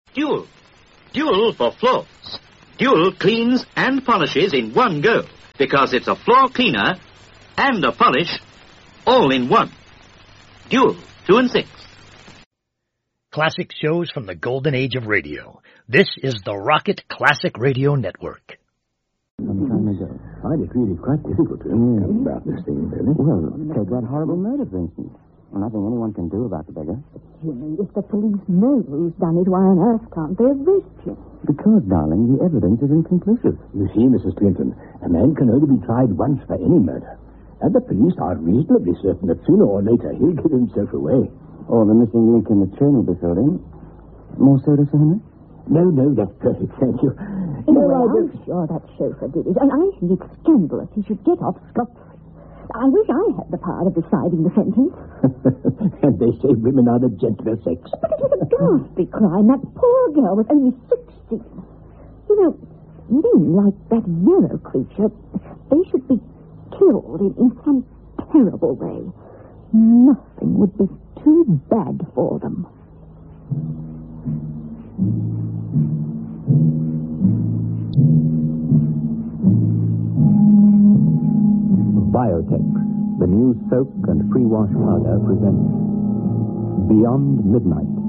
Dual. Dual for floors. Dual cleans and polishes in one go because it's a floor cleaner and a polish all in one. Dual 2 and 6. Classic shows from the golden age of radio. This is the Rocket Classic Radio Network. Some time ago. I find it really quite difficult to understand about this thing, really. Well, take that horrible murder, for instance. Well, nothing anyone can do about the beggar. Jimmy, if the police know who's done it, why on earth can't they arrest him? Because, darling, the evidence is inconclusive. You see, Mrs. Clinton, a man can only be tried once for any murder. And the police are reasonably certain that sooner or later he'll give himself away. Or the missing link in the chain will be filled in. More soda, Sir Henry? No, that's perfect, thank you. I'm sure that chauffeur did it, and I think it's scandalous he should get off scot-free. I wish I had the power of deciding the sentence. And they say women are the gentler sex. But it was a ghastly crime. That poor girl was only 16. You know, men like that yellow creature, they should be killed in some terrible way. Nothing would be too bad for them. Biotex, the new soap and pre-wash powder, presents Beyond Midnight.